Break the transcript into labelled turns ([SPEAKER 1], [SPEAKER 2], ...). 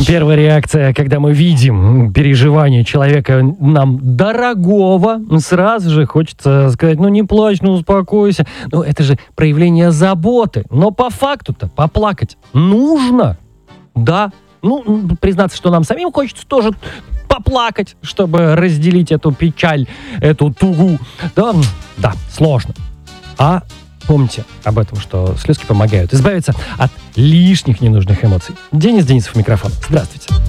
[SPEAKER 1] Первая реакция, когда мы видим переживание человека нам дорогого, сразу же хочется сказать, ну не плачь, ну успокойся. Ну это же проявление заботы. Но по факту-то поплакать нужно. Да, ну признаться, что нам самим хочется тоже поплакать, чтобы разделить эту печаль, эту тугу. Да, сложно. А помните об этом, что слезки помогают избавиться от лишних ненужных эмоций. Денис Денисов, микрофон. Здравствуйте.